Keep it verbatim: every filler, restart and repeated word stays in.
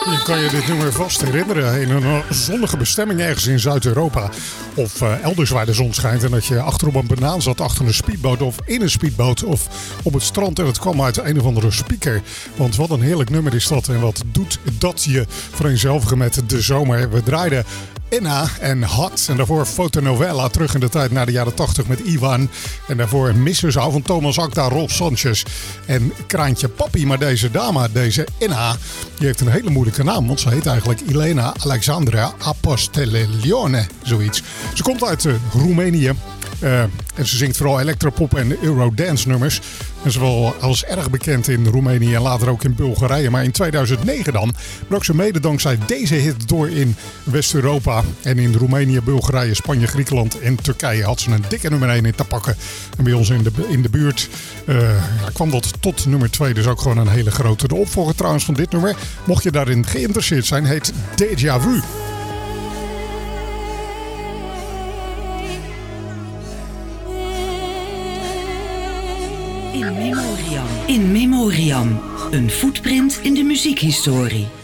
Je kan je dit nummer vast herinneren in een zonnige bestemming ergens in Zuid-Europa. Of uh, elders waar de zon schijnt en dat je achter op een banaan zat, achter een speedboot of in een speedboot of op het strand en het kwam uit een of andere speaker. Want wat een heerlijk nummer is dat en wat doet dat je vereenzelvigen met de zomer. We draaiden Enna en Hot en daarvoor Fotonovela terug in de tijd naar de jaren tachtig met Ivan. En daarvoor Missersau van Thomas Akda, Rolf Sanchez en Kraantje Papi. Maar deze dame, deze Enna, die heeft een hele moeilijke naam. Want ze heet eigenlijk Elena Alexandra Apostolione, zoiets. Ze komt uit uh, Roemenië. Uh, en ze zingt vooral electropop en eurodance nummers. En ze was erg bekend in Roemenië en later ook in Bulgarije. Maar in tweeduizend negen dan brak ze mede dankzij deze hit door in West-Europa. En in Roemenië, Bulgarije, Spanje, Griekenland en Turkije had ze een dikke nummer één in te pakken. En bij ons in de, in de buurt uh, ja, kwam dat tot nummer twee. Dus ook gewoon een hele grote. De opvolger trouwens van dit nummer, mocht je daarin geïnteresseerd zijn, heet Déjà Vu. In Memoriam. In Memoriam. Een footprint in de muziekhistorie.